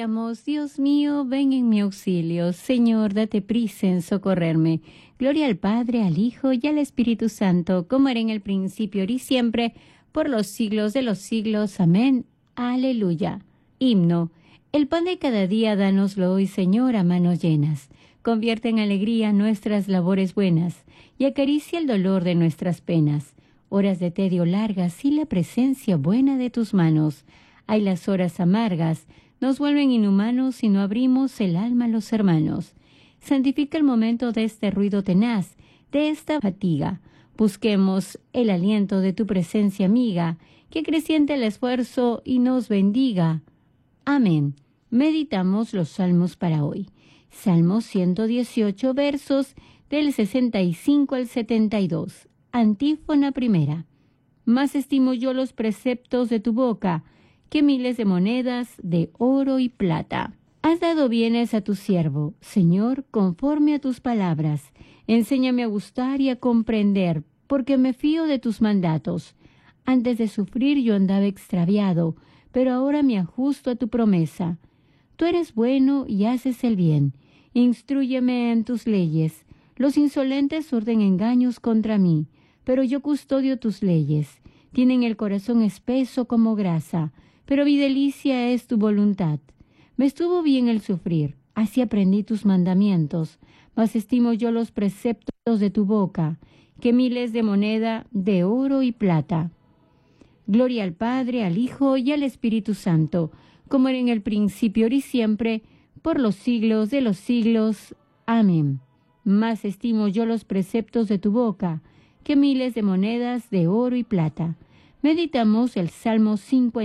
Iniciamos, Dios mío, ven en mi auxilio. Señor, date prisa en socorrerme. Gloria al Padre, al Hijo y al Espíritu Santo, como era en el principio, ahora y siempre, por los siglos de los siglos. Amén. Aleluya. Himno. El pan de cada día, dánoslo hoy, Señor, a manos llenas. Convierte en alegría nuestras labores buenas y acaricia el dolor de nuestras penas. Horas de tedio largas y la presencia buena de tus manos. Hay las horas amargas, nos vuelven inhumanos si no abrimos el alma a los hermanos. Santifica el momento de este ruido tenaz, de esta fatiga. Busquemos el aliento de tu presencia amiga, que acreciente el esfuerzo y nos bendiga. Amén. Meditamos los salmos para hoy. Salmo 118, versos del 65 al 72. Antífona primera. Más estimo yo los preceptos de tu boca que miles de monedas de oro y plata. Has dado bienes a tu siervo, Señor, conforme a tus palabras. Enséñame a gustar y a comprender, porque me fío de tus mandatos. Antes de sufrir yo andaba extraviado, pero ahora me ajusto a tu promesa. Tú eres bueno y haces el bien. Instrúyeme en tus leyes. Los insolentes urden engaños contra mí, pero yo custodio tus leyes. Tienen el corazón espeso como grasa, pero mi delicia es tu voluntad. Me estuvo bien el sufrir, así aprendí tus mandamientos, mas estimo yo los preceptos de tu boca, que miles de moneda de oro y plata. Gloria al Padre, al Hijo y al Espíritu Santo, como era en el principio, ahora y siempre, por los siglos de los siglos. Amén. Más estimo yo los preceptos de tu boca, que miles de monedas de oro y plata. Meditamos el Salmo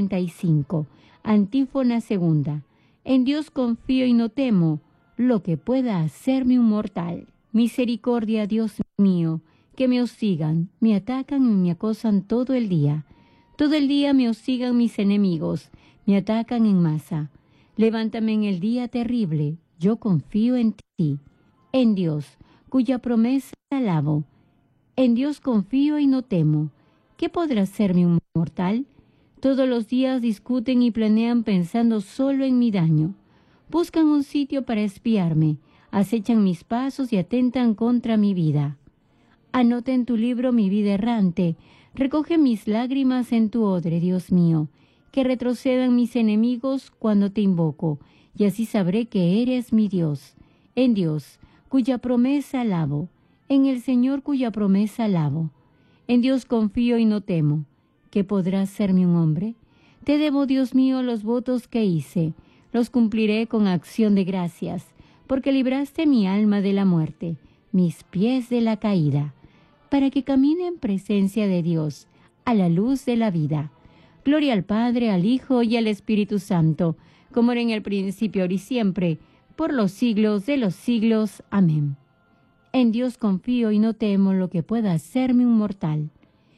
55, antífona segunda. En Dios confío y no temo lo que pueda hacerme un mortal. Misericordia, Dios mío, que me hostigan, me atacan y me acosan todo el día. Todo el día me hostigan mis enemigos, me atacan en masa. Levántame en el día terrible, yo confío en ti. En Dios, cuya promesa alabo. En Dios confío y no temo. ¿Qué podrá hacerme un mortal? Todos los días discuten y planean pensando solo en mi daño. Buscan un sitio para espiarme, acechan mis pasos y atentan contra mi vida. Anota en tu libro mi vida errante, recoge mis lágrimas en tu odre, Dios mío, que retrocedan mis enemigos cuando te invoco, y así sabré que eres mi Dios. En Dios, cuya promesa alabo, en el Señor cuya promesa alabo. En Dios confío y no temo. ¿Qué podrá hacerme un hombre? Te debo, Dios mío, los votos que hice. Los cumpliré con acción de gracias, porque libraste mi alma de la muerte, mis pies de la caída, para que camine en presencia de Dios, a la luz de la vida. Gloria al Padre, al Hijo y al Espíritu Santo, como era en el principio, ahora y siempre, por los siglos de los siglos. Amén. En Dios confío y no temo lo que pueda hacerme un mortal.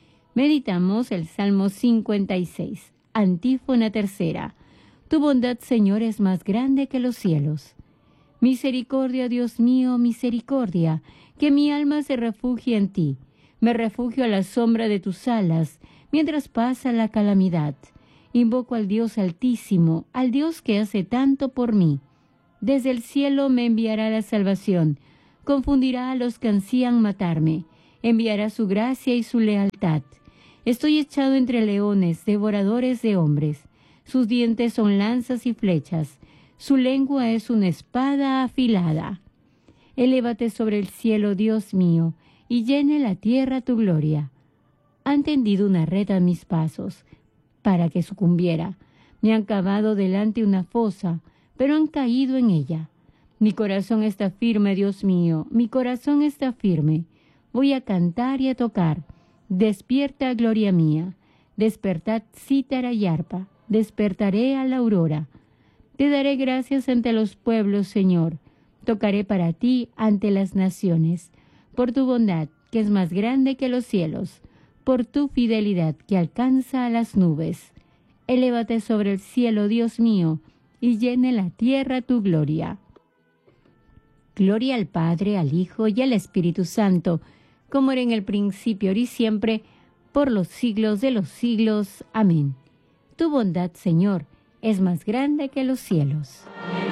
Meditamos el Salmo 56, antífona tercera. Tu bondad, Señor, es más grande que los cielos. Misericordia, Dios mío, misericordia, que mi alma se refugie en ti. Me refugio a la sombra de tus alas, mientras pasa la calamidad. Invoco al Dios Altísimo, al Dios que hace tanto por mí. Desde el cielo me enviará la salvación. Confundirá a los que ansían matarme, enviará su gracia y su lealtad. Estoy echado entre leones, devoradores de hombres. Sus dientes son lanzas y flechas, su lengua es una espada afilada. Elévate sobre el cielo, Dios mío, y llene la tierra tu gloria. Han tendido una red a mis pasos, para que sucumbiera. Me han cavado delante una fosa, pero han caído en ella. Mi corazón está firme, Dios mío, mi corazón está firme. Voy a cantar y a tocar. Despierta, gloria mía. Despertad cítara y arpa. Despertaré a la aurora. Te daré gracias ante los pueblos, Señor. Tocaré para ti ante las naciones. Por tu bondad, que es más grande que los cielos. Por tu fidelidad, que alcanza a las nubes. Elévate sobre el cielo, Dios mío, y llene la tierra tu gloria. Gloria al Padre, al Hijo y al Espíritu Santo, como era en el principio, ahora y siempre, por los siglos de los siglos. Amén. Tu bondad, Señor, es más grande que los cielos.